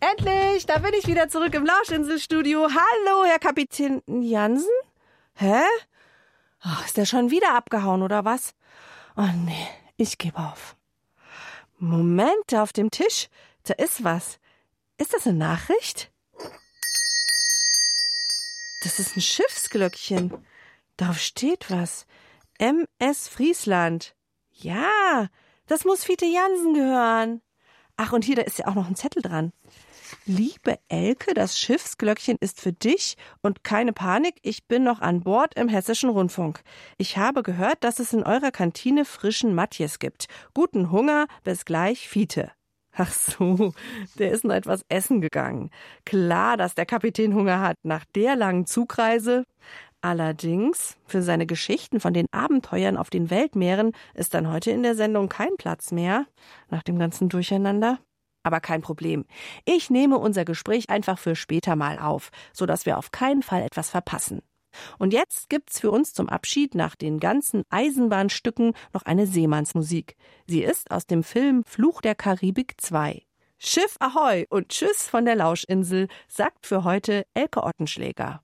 Endlich, da bin ich wieder zurück im Lauschinselstudio. Hallo, Herr Kapitän Jansen? Hä? Oh, ist der schon wieder abgehauen, oder was? Oh nee, ich gebe auf. Moment, da auf dem Tisch, da ist was. Ist das eine Nachricht? Das ist ein Schiffsglöckchen. Darauf steht was. MS Friesland. Ja, das muss Fiete Jansen gehören. Ach, und hier, da ist ja auch noch ein Zettel dran. Liebe Elke, das Schiffsglöckchen ist für dich und keine Panik, ich bin noch an Bord im Hessischen Rundfunk. Ich habe gehört, dass es in eurer Kantine frischen Matjes gibt. Guten Hunger, bis gleich, Fiete. Ach so, der ist noch etwas essen gegangen. Klar, dass der Kapitän Hunger hat nach der langen Zugreise. Allerdings, für seine Geschichten von den Abenteuern auf den Weltmeeren ist dann heute in der Sendung kein Platz mehr, nach dem ganzen Durcheinander. Aber kein Problem. Ich nehme unser Gespräch einfach für später mal auf, sodass wir auf keinen Fall etwas verpassen. Und jetzt gibt's für uns zum Abschied nach den ganzen Eisenbahnstücken noch eine Seemannsmusik. Sie ist aus dem Film Fluch der Karibik 2. Schiff Ahoi und Tschüss von der Lauschinsel, sagt für heute Elke Ottenschläger.